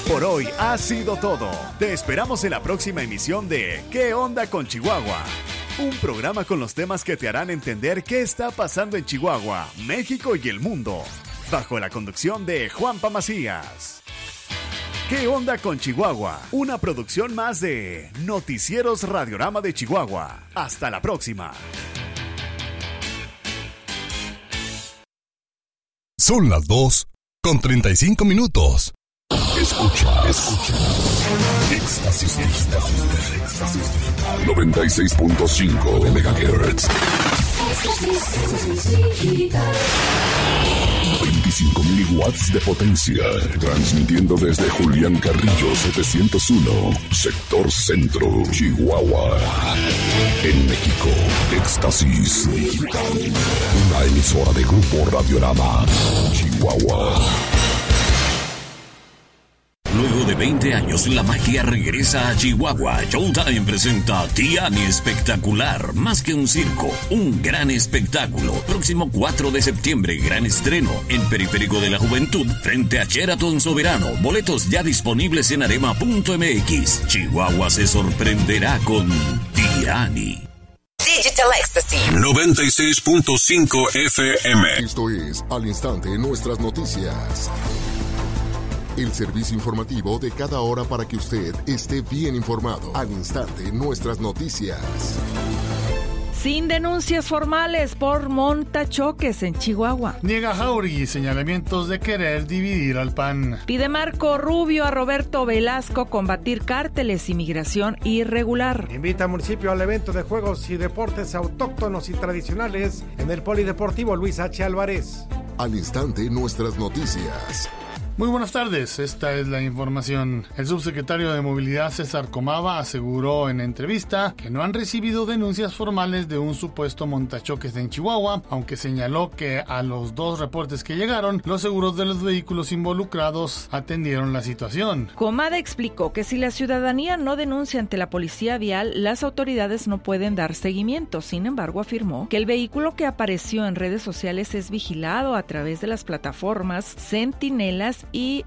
Por hoy ha sido todo. Te esperamos en la próxima emisión de ¿Qué onda con Chihuahua? Un programa con los temas que te harán entender qué está pasando en Chihuahua, México y el mundo. Bajo la conducción de Juanpa Macías. ¿Qué onda con Chihuahua? Una producción más de Noticieros Radiorama de Chihuahua. Hasta la próxima. Son las 2:35. Escucha. Éxtasis Digital. 96.5 de MHz. 25,000 watts de potencia. Transmitiendo desde Julián Carrillo 701, sector centro, Chihuahua. En México, Éxtasis Digital. Una emisora de Grupo Radiorama, Chihuahua. Luego de 20 años, la magia regresa a Chihuahua. Showtime presenta Tiani Espectacular. Más que un circo, un gran espectáculo. Próximo 4 de septiembre, gran estreno en Periférico de la Juventud, frente a Sheraton Soberano. Boletos ya disponibles en arema.mx. Chihuahua se sorprenderá con Tiani. Digital Ecstasy 96.5 FM. Esto es Al Instante Nuestras Noticias. El servicio informativo de cada hora para que usted esté bien informado. Al instante, nuestras noticias. Sin denuncias formales por montachoques en Chihuahua. Niega Jauregui señalamientos de querer dividir al PAN. Pide Marco Rubio a Roberto Velasco combatir cárteles y migración irregular. Invita al municipio al evento de juegos y deportes autóctonos y tradicionales en el Polideportivo Luis H. Álvarez. Al instante, nuestras noticias. Muy buenas tardes, esta es la información. El subsecretario de Movilidad César Comava aseguró en entrevista que no han recibido denuncias formales de un supuesto montachoques en Chihuahua, aunque señaló que a los 2 reportes que llegaron, los seguros de los vehículos involucrados atendieron la situación. Comava explicó que si la ciudadanía no denuncia ante la policía vial, las autoridades no pueden dar seguimiento. Sin embargo, afirmó que el vehículo que apareció en redes sociales es vigilado a través de las plataformas Centinelas y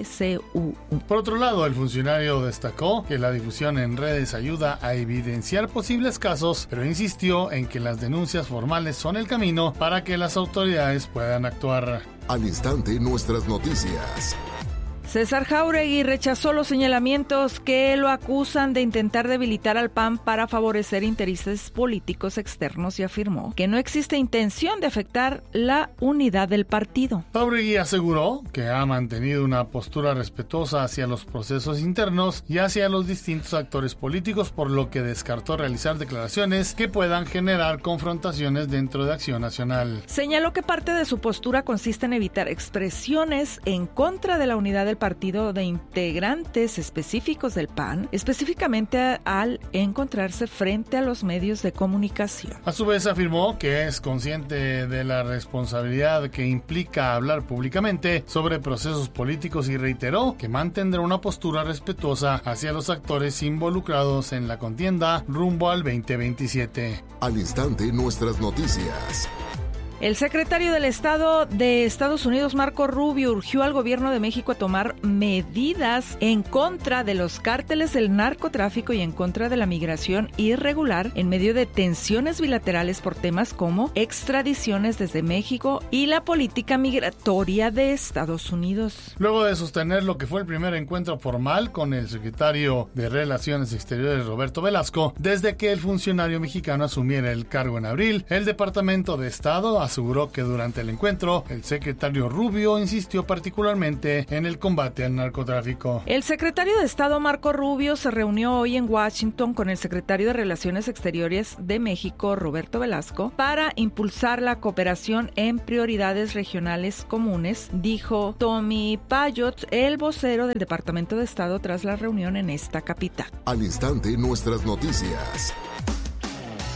PCU. Por otro lado, el funcionario destacó que la difusión en redes ayuda a evidenciar posibles casos, pero insistió en que las denuncias formales son el camino para que las autoridades puedan actuar. Al instante, nuestras noticias. César Jauregui rechazó los señalamientos que lo acusan de intentar debilitar al PAN para favorecer intereses políticos externos y afirmó que no existe intención de afectar la unidad del partido. Jauregui aseguró que ha mantenido una postura respetuosa hacia los procesos internos y hacia los distintos actores políticos, por lo que descartó realizar declaraciones que puedan generar confrontaciones dentro de Acción Nacional. Señaló que parte de su postura consiste en evitar expresiones en contra de la unidad del partido de integrantes específicos del PAN, específicamente al encontrarse frente a los medios de comunicación. A su vez afirmó que es consciente de la responsabilidad que implica hablar públicamente sobre procesos políticos y reiteró que mantendrá una postura respetuosa hacia los actores involucrados en la contienda rumbo al 2027. Al instante, nuestras noticias. El secretario del Estado de Estados Unidos, Marco Rubio, urgió al gobierno de México a tomar medidas en contra de los cárteles del narcotráfico y en contra de la migración irregular en medio de tensiones bilaterales por temas como extradiciones desde México y la política migratoria de Estados Unidos. Luego de sostener lo que fue el primer encuentro formal con el secretario de Relaciones Exteriores, Roberto Velasco, desde que el funcionario mexicano asumiera el cargo en abril, el Departamento de Estado aseguró que durante el encuentro, el secretario Rubio insistió particularmente en el combate al narcotráfico. El secretario de Estado Marco Rubio se reunió hoy en Washington con el secretario de Relaciones Exteriores de México, Roberto Velasco, para impulsar la cooperación en prioridades regionales comunes, dijo Tommy Payot, el vocero del Departamento de Estado tras la reunión en esta capital. Al instante, nuestras noticias.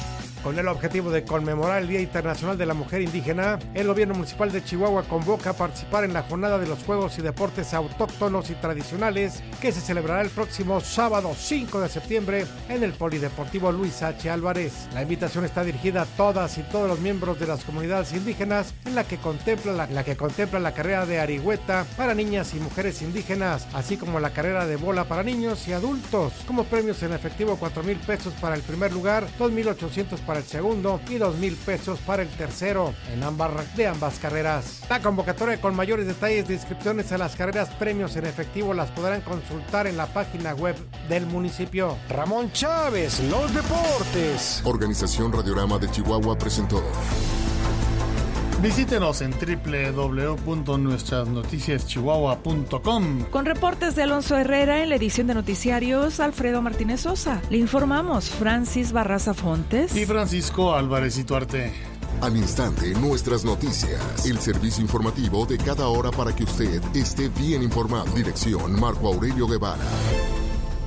Con el objetivo de conmemorar el Día Internacional de la Mujer Indígena, el gobierno municipal de Chihuahua convoca a participar en la jornada de los Juegos y Deportes Autóctonos y Tradicionales que se celebrará el próximo sábado 5 de septiembre en el Polideportivo Luis H. Álvarez. La invitación está dirigida a todas y todos los miembros de las comunidades indígenas en la que contempla la carrera de Arihueta para niñas y mujeres indígenas, así como la carrera de bola para niños y adultos. Como premios en efectivo, 4,000 pesos para el primer lugar, 2,800 para el segundo y 2,000 pesos para el tercero en ambas carreras. La convocatoria con mayores detalles de inscripciones a las carreras premios en efectivo las podrán consultar en la página web del municipio. Ramón Chávez, los deportes. Organización Radiorama de Chihuahua presentó. Visítenos en www.nuestrasnoticiaschihuahua.com. Con reportes de Alonso Herrera en la edición de noticiarios, Alfredo Martínez Sosa. Le informamos Francis Barraza Fontes y Francisco Álvarez Ituarte. Al instante, nuestras noticias. El servicio informativo de cada hora para que usted esté bien informado. Dirección Marco Aurelio Guevara.